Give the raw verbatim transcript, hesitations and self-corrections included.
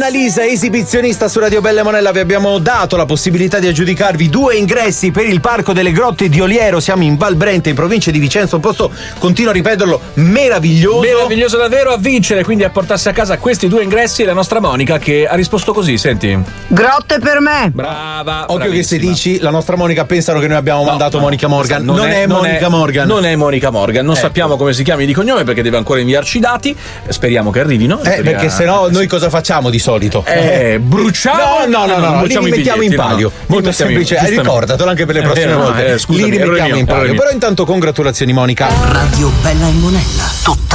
Annalisa, esibizionista su Radio Bella Monella. Vi abbiamo dato la possibilità di aggiudicarvi due ingressi per il Parco delle Grotte di Oliero. Siamo in Val Brenta, in provincia di Vicenza, un posto, continuo a ripeterlo, meraviglioso. Meraviglioso davvero. A vincere, quindi a portarsi a casa questi due ingressi, la nostra Monica, che ha risposto così, senti. Grotte per me. Brava. Occhio bravissima. che se dici la nostra Monica pensano che noi abbiamo No, mandato no, Monica Morgan. Non, non è, è, non Monica è, Morgan. Non è Monica Morgan. Non ecco. sappiamo come si chiami di cognome perché deve ancora inviarci i dati. Speriamo che arrivino. Eh, perché sennò noi cosa facciamo di solito? Eh, bruciamo. No, no, no, no, no, li mettiamo in palio. Molto semplice, eh, ricordatelo anche per le prossime no, volte. eh, scusami, li rimettiamo in palio. Però intanto congratulazioni Monica. Radio Bella e Monella. Tutta